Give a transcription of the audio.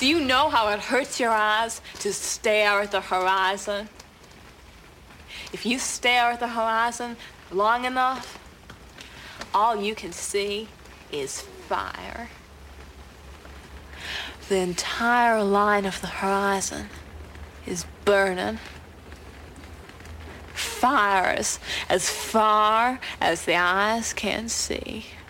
Do you know how it hurts your eyes to stare at the horizon? If you stare at the horizon long enough, all you can see is fire. The entire line of the horizon is burning. Fires as far as the eyes can see.